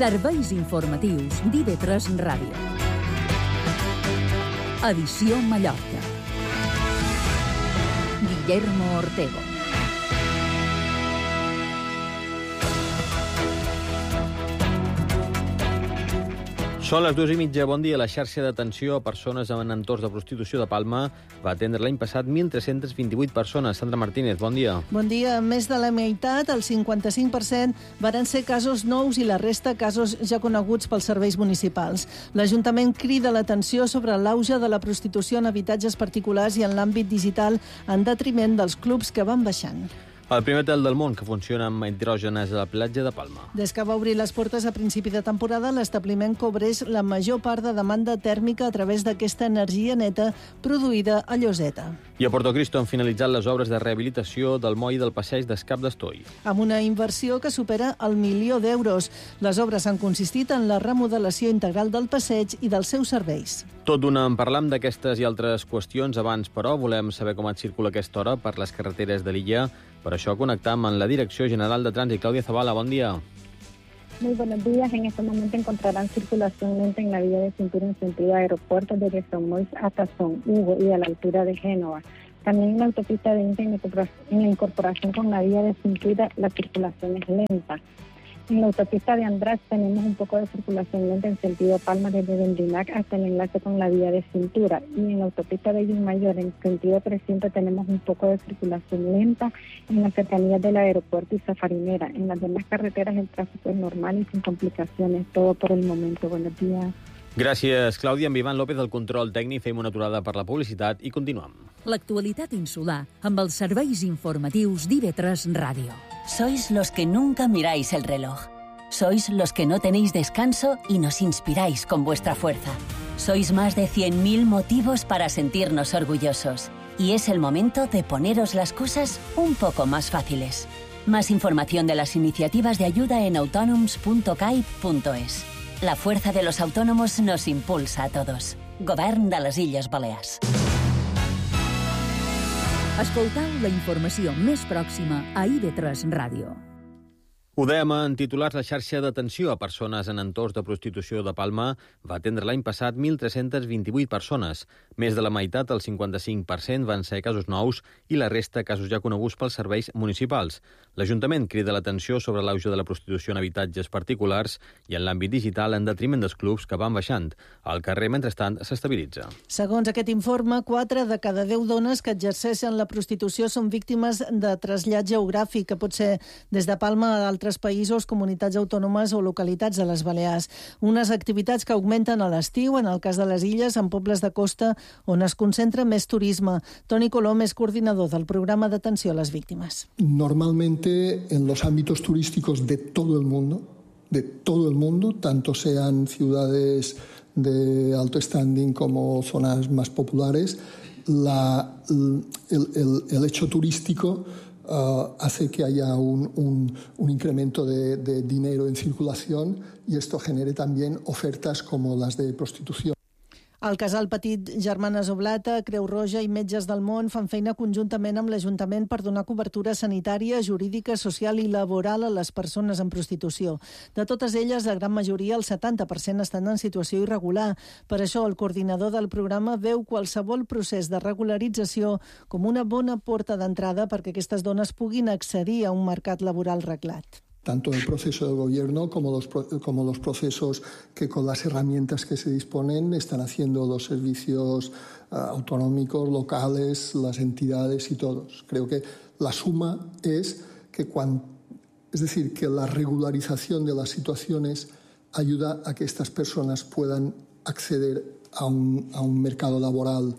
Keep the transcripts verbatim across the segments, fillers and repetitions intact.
Serveis informatius d'I V tres Ràdio. Edició Mallorca. Guillermo Ortego. Són les dues i mitja. Bon dia. La xarxa d'atenció a persones en entorns de prostitució de Palma va atendre l'any passat mil tres-cents vint-i-vuit persones. Sandra Martínez, bon dia. Bon dia. Més de la meitat, el cinquanta-cinc per cent, varen ser casos nous i la resta casos ja coneguts pels serveis municipals. L'Ajuntament crida l'atenció sobre l'auge de la prostitució en habitatges particulars i en l'àmbit digital en detriment dels clubs que van baixant. El primer hotel del món que funciona amb hidrògenes a la platja de Palma. Des que va obrir les portes a principi de temporada, l'establiment cobreix la major part de demanda tèrmica a través d'aquesta energia neta produïda a Lloseta. I a Porto Cristo han finalitzat les obres de rehabilitació del moll del passeig d'Escap d'Estoll. Amb una inversió que supera el milió d'euros. Les obres han consistit en la remodelació integral del passeig i dels seus serveis. Tot d'una en parlam d'aquestes i altres qüestions. Abans, però, volem saber com et circula aquesta hora per les carreteres de l'illa. Per això connectam amb la Direcció General de Trànsit. Clàudia Zavala, bon dia. Muy buenos días. En este momento encontrarán circulación lenta en la vía de cintura en sentido aeropuerto desde San Mois hasta San Hugo y a la altura de Génova. También en la autopista de Inter, en la incorporación con la vía de cintura, la circulación es lenta. En la autopista de András tenemos un poco de circulación lenta en sentido Palma desde Vendinac hasta el enlace con la vía de cintura. Y en la autopista de Mayor en sentido trescientos tenemos un poco de circulación lenta en las cercanías del aeropuerto y Safarinera. En las demás carreteras el tráfico es normal y sin complicaciones. Todo por el momento. Buenos días. Gràcies, Clàudia. Amb Ivan López, del control tècnic, fem una aturada per la publicitat i continuem. L'actualitat insular amb els serveis informatius d'I V tres Ràdio. Sois los que nunca miráis el reloj. Sois los que no tenéis descanso y nos inspiráis con vuestra fuerza. Sois más de cien mil motivos para sentirnos orgullosos. Y es el momento de poneros las cosas un poco más fáciles. Más información de las iniciativas de ayuda en autonoms punto caip punto es. La fuerza de los autónomos nos impulsa a todos. Govern de les Illes Balears. Escoltau la informació més pròxima a I V tres Ràdio. Ho dèiem en titulars, la xarxa d'atenció a persones en entorns de prostitució de Palma va atendre l'any passat mil tres-cents vint-i-vuit persones. Més de la meitat, el cinquanta-cinc per cent, van ser casos nous i la resta casos ja coneguts pels serveis municipals. L'Ajuntament crida l'atenció sobre l'auge de la prostitució en habitatges particulars i en l'àmbit digital en detriment dels clubs que van baixant. El carrer, mentrestant, s'estabilitza. Segons aquest informe, quatre de cada deu dones que exerceixen la prostitució són víctimes de trasllat geogràfic, que pot ser des de Palma a altres països, comunitats autònomes o localitats de les Balears. Unes activitats que augmenten a l'estiu, en el cas de les illes, en pobles de costa on es concentra més turisme. Toni Colom és coordinador del programa d'atenció a les víctimes. Normalmente en los ámbitos turísticos de todo el mundo, de todo el mundo, tanto sean ciudades de alto standing como zonas más populares, la, el, el, el hecho turístico Uh, hace que haya un, un, un incremento de, de dinero en circulación y esto genere también ofertas como las de prostitución. El casal Petit Germanes Oblata, Creu Roja i Metges del Món fan feina conjuntament amb l'Ajuntament per donar cobertura sanitària, jurídica, social i laboral a les persones en prostitució. De totes elles, la gran majoria, el setanta per cent, estan en situació irregular. Per això, el coordinador del programa veu qualsevol procés de regularització com una bona porta d'entrada perquè aquestes dones puguin accedir a un mercat laboral reglat. Tanto el proceso del gobierno como los, como los procesos que con las herramientas que se disponen están haciendo los servicios uh, autonómicos, locales, las entidades y todos. Creo que la suma es que cuando, es decir, que la regularización de las situaciones ayuda a que estas personas puedan acceder a un, a un mercado laboral.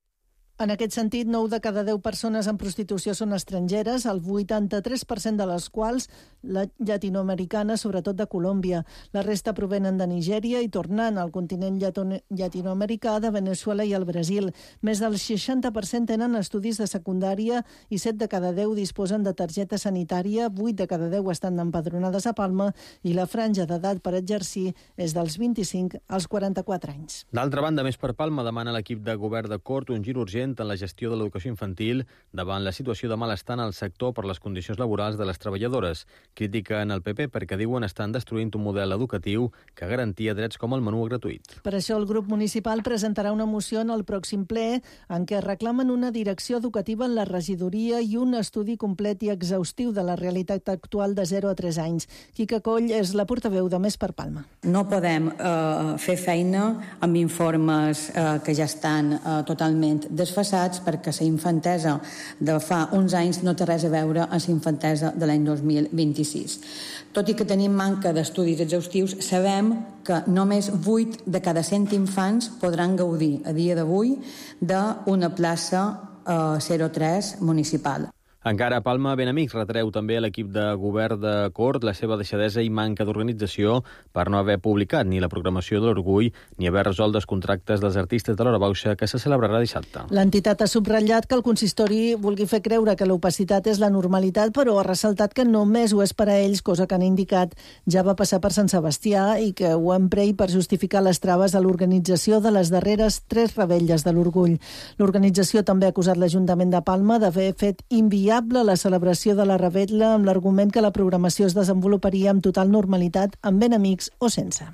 En aquest sentit, nou de cada deu persones en prostitució són estrangeres, el vuitanta-tres per cent de les quals la llatinoamericana, sobretot de Colòmbia. La resta provenen de Nigèria i tornant al continent llatinoamericà, de Veneçuela i el Brasil. Més del seixanta per cent tenen estudis de secundària i set de cada deu disposen de targeta sanitària, vuit de cada deu estan empadronades a Palma i la franja d'edat per exercir és dels vint-i-cinc als quaranta-quatre anys. D'altra banda, més per Palma, demana l'equip de govern de Cort un gir urgent prudent en la gestió de l'educació infantil davant la situació de malestar en el sector per les condicions laborals de les treballadores. Critiquen el P P perquè diuen estan destruint un model educatiu que garantia drets com el menú gratuït. Per això el grup municipal presentarà una moció en el pròxim ple en què reclamen una direcció educativa en la regidoria i un estudi complet i exhaustiu de la realitat actual de zero a tres anys. Quica Coll és la portaveu de Més per Palma. No podem eh, fer feina amb informes eh, que ja estan eh, totalment desfasats perquè la infantesa de fa uns anys no té res a veure amb la infantesa de l'any dos mil vint-i-sis. Tot i que tenim manca d'estudis exhaustius, sabem que només vuit de cada cent infants podran gaudir a dia d'avui d'una plaça eh, zero tres municipal. Encara a Palma, Benamics retreu també a l'equip de govern de Cort la seva deixadesa i manca d'organització per no haver publicat ni la programació de l'Orgull ni haver resolt els contractes dels artistes de l'Hora Bauxa que se celebrarà dissabte. L'entitat ha subratllat que el consistori vulgui fer creure que l'opacitat és la normalitat, però ha ressaltat que només ho és per a ells, cosa que han indicat ja va passar per Sant Sebastià i que ho han pres per justificar les traves a l'organització de les darreres tres revetlles de l'Orgull. L'organització també ha acusat l'Ajuntament de Palma d'haver fet inviable la celebració de la revetlla amb l'argument que la programació es desenvoluparia amb total normalitat, amb Benamics o sense.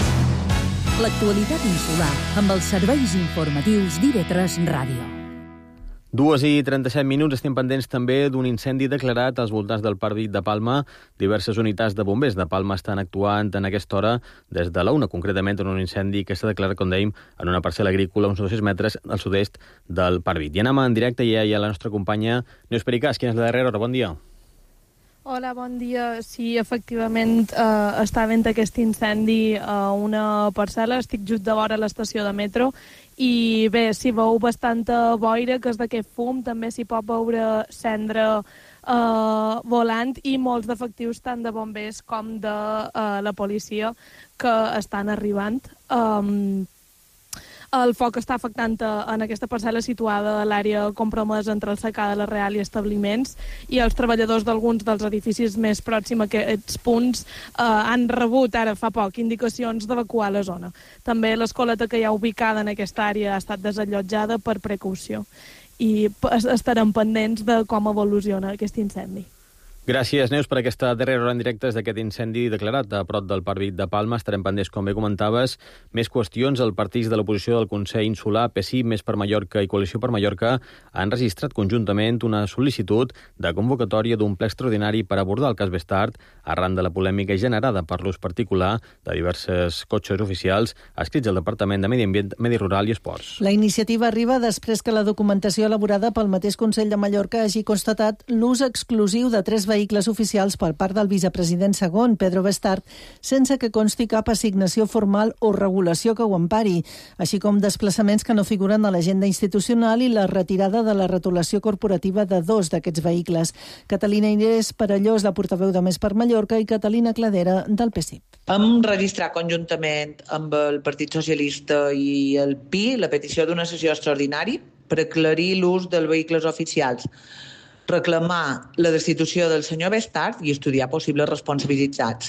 L'actualitat insular amb els serveis informatius d'I V tres Ràdio. Dues i trenta-set minuts, estem pendents també d'un incendi declarat als voltants del Parc de Palma. Diverses unitats de bombers de Palma estan actuant en aquesta hora des de la una, concretament en un incendi que s'ha declarat, com dèiem, en una parcel·la agrícola uns dos-cents metres al sud-est del Parc. I anem en directe i hi ha la nostra companya Neus Pericàs. Quina és la darrera hora? Bon dia. Hola, bon dia. Sí, efectivament, eh, està havent aquest incendi a una parcel·la. Estic just de vora l'estació de metro i bé, s'hi veu bastanta boira, que és d'aquest fum, també s'hi pot veure cendra eh, volant i molts d'efectius tant de bombers com de eh, la policia que estan arribant. Um, El foc està afectant en aquesta parcel·la situada a l'àrea compromesa entre el secà de la Real i establiments, i els treballadors d'alguns dels edificis més pròxims a aquests punts eh, han rebut ara fa poc indicacions d'evacuar la zona. També l'escoleta que hi ha ubicada en aquesta àrea ha estat desallotjada per precaució i estarem pendents de com evoluciona aquest incendi. Gràcies, Neus, per aquesta darrera hora en directe d'aquest incendi declarat a prop del Parc de Palma. Estarem pendents, com bé comentaves. Més qüestions. El partits de l'oposició del Consell Insular, P S I, Més per Mallorca i Coalició per Mallorca, han registrat conjuntament una sol·licitud de convocatòria d'un ple extraordinari per abordar el cas Bestart arran de la polèmica generada per l'ús particular de diversos cotxes oficials adscrits al Departament de Medi Ambient, Medi Rural i Esports. La iniciativa arriba després que la documentació elaborada pel mateix Consell de Mallorca hagi constatat l'ús exclusiu de tres vehicles oficials per part del vicepresident segon, Pedro Bestart, sense que consti cap assignació formal o regulació que ho empari, així com desplaçaments que no figuren a l'agenda institucional i la retirada de la retolació corporativa de dos d'aquests vehicles. Catalina Inés Perelló és la portaveu de Més per Mallorca i Catalina Cladera del P S I. Hem registrat conjuntament amb el Partit Socialista i el P I la petició d'una sessió extraordinària per aclarir l'ús dels vehicles oficials, reclamar la destitució del senyor Bestart i estudiar possibles responsabilitats.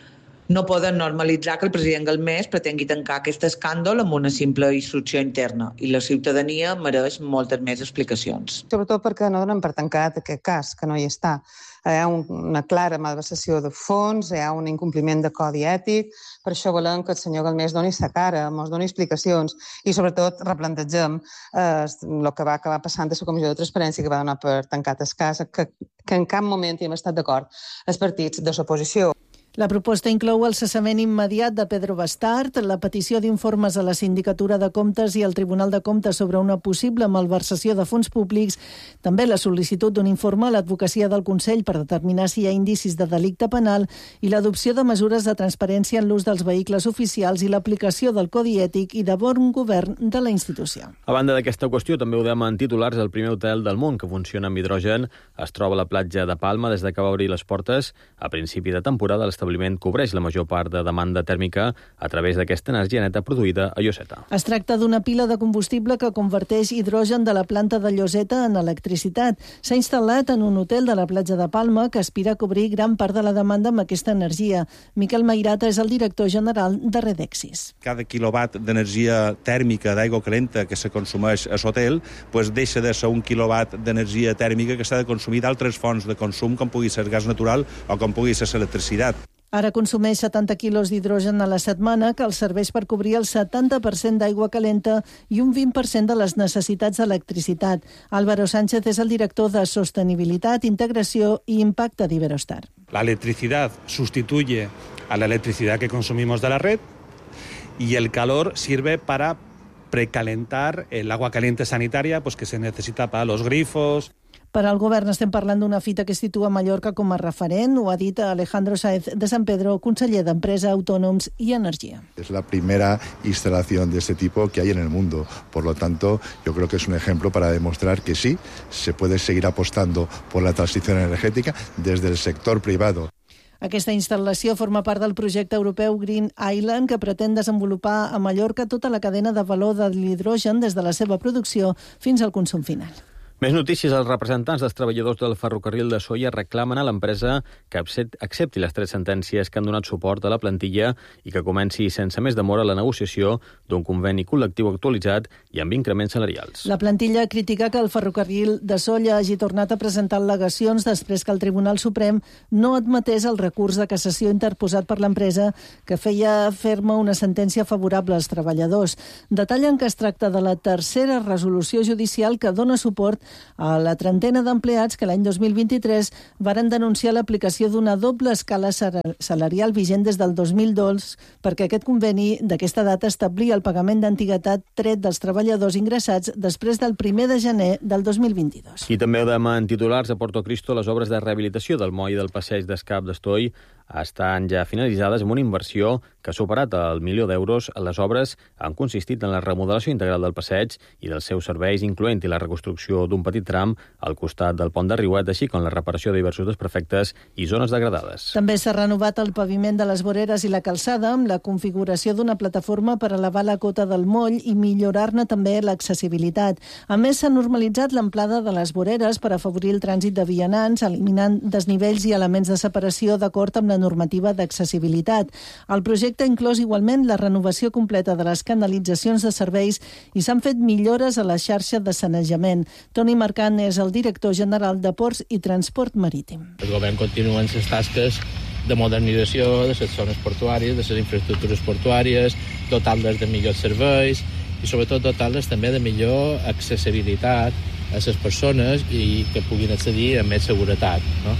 No poden normalitzar que el president Galmés pretengui tancar aquest escàndol amb una simple instrucció interna i la ciutadania mereix moltes més explicacions. Sobretot perquè no donen per tancat aquest cas, que no hi està. Hi ha una clara malversació de fons, hi ha un incompliment de codi ètic, per això volem que el senyor Galmés doni sa cara, ens doni explicacions i sobretot replantegem eh, el que va acabar passant a la Comissió de Transparència que va donar per tancat el cas, que, que en cap moment hi hem estat d'acord els partits de l'oposició. La proposta inclou el cessament immediat de Pedro Bestart, la petició d'informes a la Sindicatura de Comptes i al Tribunal de Comptes sobre una possible malversació de fons públics, també la sol·licitud d'un informe a l'advocacia del Consell per determinar si hi ha indicis de delicte penal i l'adopció de mesures de transparència en l'ús dels vehicles oficials i l'aplicació del codi ètic i de bon govern de la institució. A banda d'aquesta qüestió, també ho dèiem en titulars, el primer hotel del món que funciona amb hidrogen es troba a la platja de Palma des de que va obrir les portes a principi de temporada. Les l'establiment cobreix la major part de demanda tèrmica a través d'aquesta energia neta produïda a Lloseta. Es tracta d'una pila de combustible que converteix hidrogen de la planta de Lloseta en electricitat. S'ha instal·lat en un hotel de la platja de Palma que aspira a cobrir gran part de la demanda amb aquesta energia. Miquel Mairata és el director general de Redexis. Cada quilowatt d'energia tèrmica d'aigua calenta que se consumeix a l'hotel pues deixa de ser un quilowatt d'energia tèrmica que s'ha de consumir d'altres fonts de consum com pugui ser gas natural o com pugui ser l'electricitat. Ara consumeix setanta quilos d'hidrogen a la setmana, que els serveix per cobrir el setanta per cent d'aigua calenta i un vint per cent de les necessitats d'electricitat. Álvaro Sánchez és el director de Sostenibilitat, Integració i Impacte d'Iberostar. La electricidad sustituye a la electricidad que consumimos de la red y el calor sirve para precalentar el agua caliente sanitaria pues que se necesita para los grifos. Per al govern estem parlant d'una fita que situa Mallorca com a referent, ho ha dit Alejandro Sáez de San Pedro, conseller d'Empresa, Autònoms i Energia. Es la primera instalación de este tipo que hay en el mundo. Por lo tanto, yo creo que es un ejemplo para demostrar que sí, se puede seguir apostando por la transición energética desde el sector privado. Aquesta instal·lació forma part del projecte europeu Green Island, que pretén desenvolupar a Mallorca tota la cadena de valor de l'hidrogen des de la seva producció fins al consum final. Més notícies. Els representants dels treballadors del ferrocarril de Sóller reclamen a l'empresa que accepti les tres sentències que han donat suport a la plantilla i que comenci sense més demora la negociació d'un conveni col·lectiu actualitzat i amb increments salarials. La plantilla critica que el ferrocarril de Sóller hagi tornat a presentar al·legacions després que el Tribunal Suprem no admetés el recurs de cassació interposat per l'empresa que feia ferma una sentència favorable als treballadors. Detallen que es tracta de la tercera resolució judicial que dona suport a la trentena d'empleats que l'any dos mil vint-i-tres varen denunciar l'aplicació d'una doble escala salarial vigent des del dos mil dos perquè aquest conveni d'aquesta data establia el pagament d'antiguitat tret dels treballadors ingressats després del primer de gener del dos mil vint-i-dos. I també ho demà en titulars a Porto Cristo, les obres de rehabilitació del moll del passeig d'Escap d'Estoll estan ja finalitzades amb una inversió que ha superat el milió d'euros. Les obres han consistit en la remodelació integral del passeig i dels seus serveis, incloent-hi la reconstrucció d'un petit tram al costat del pont de Riuet, així com la reparació de diversos desperfectes i zones degradades. També s'ha renovat el paviment de les voreres i la calçada amb la configuració d'una plataforma per elevar la cota del moll i millorar-ne també l'accessibilitat. A més, s'ha normalitzat l'amplada de les voreres per afavorir el trànsit de vianants, eliminant desnivells i elements de separació d'acord amb la normativa d'accessibilitat. El projecte ha inclòs igualment la renovació completa de les canalitzacions de serveis i s'han fet millores a la xarxa de sanejament. Toni Marcant és el director general de Ports i Transport Marítim. El govern continua en les tasques de modernització de les zones portuàries, de les infraestructures portuàries, dotar-les de millors serveis i sobretot dotar-les també de millor accessibilitat a les persones i que puguin accedir amb més seguretat, no?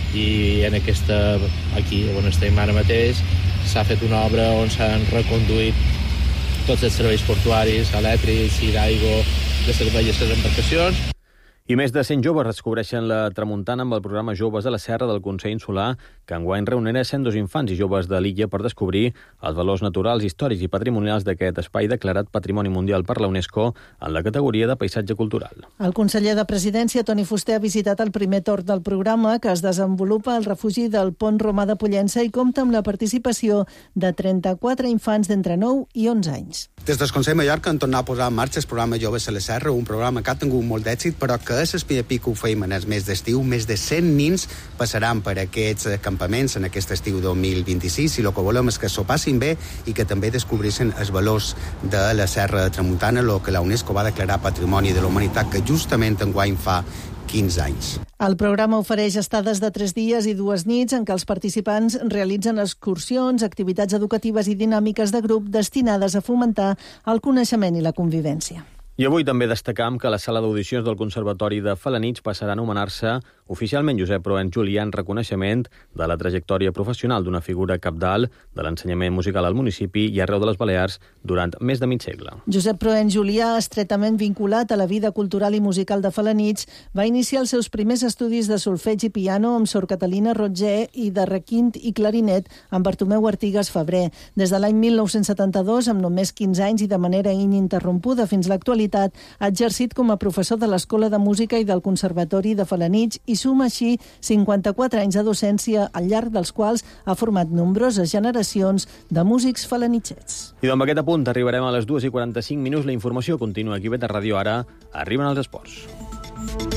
I en aquesta, aquí on estem ara mateix, s'ha fet una obra on s'han reconduït tots els serveis portuaris, elèctrics i d'aigua de servei a les embarcacions. I més de cent joves descobreixen la tramuntana amb el programa Joves de la Serra del Consell Insular, que enguany reunirà cent dos infants i joves de l'illa per descobrir els valors naturals, històrics i patrimonials d'aquest espai declarat Patrimoni Mundial per la UNESCO en la categoria de paisatge cultural. El conseller de Presidència, Toni Fuster, ha visitat el primer torn del programa que es desenvolupa al refugi del Pont Romà de Pollença i compta amb la participació de trenta-quatre infants d'entre nou i onze anys. Des del Consell Mallorca han tornat a posar en marxa el programa Joves a la Serra, un programa que ha tingut molt d'èxit, però que és el primer pic que ho feim en el mes d'estiu. Més de cent nins passaran per aquests campaments en aquest estiu dos mil vint-i-sis i el que volem és que s'ho passin bé i que també descobrissin els valors de la Serra de Tramuntana, el que la UNESCO va declarar Patrimoni de la Humanitat, que justament enguany fa quinze anys. El programa ofereix estades de tres dies i dues nits en què els participants realitzen excursions, activitats educatives i dinàmiques de grup destinades a fomentar el coneixement i la convivència. I avui també destacam que la sala d'audicions del Conservatori de Felanitx passarà a anomenar-se oficialment Josep Proens Julià en reconeixement de la trajectòria professional d'una figura cabdal de l'ensenyament musical al municipi i arreu de les Balears durant més de mig segle. Josep Proens Julià, estretament vinculat a la vida cultural i musical de Felanitx, va iniciar els seus primers estudis de solfeig i piano amb Sor Catalina Rotger i de requint i clarinet amb Bartomeu Artigas Febrer. Des de l'any mil nou-cents setanta-dos, amb només quinze anys i de manera ininterrompuda fins l'actualitat, ha exercit com a professor de l'Escola de Música i del Conservatori de Felanitx i suma així cinquanta-quatre anys de docència, al llarg dels quals ha format nombroses generacions de músics falanitxets. I amb aquest apunt arribarem a les dues i quaranta-cinc minuts. La informació continua aquí a Ràdio. Ara arriben els esports.